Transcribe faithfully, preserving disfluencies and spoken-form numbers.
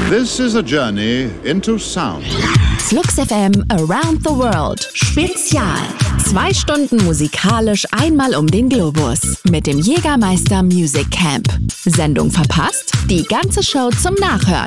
This is a journey into sound. Flux F M Around the World Spezial. Zwei Stunden musikalisch einmal um den Globus mit dem Jägermeister Music Camp. Sendung verpasst? Die ganze Show zum Nachhören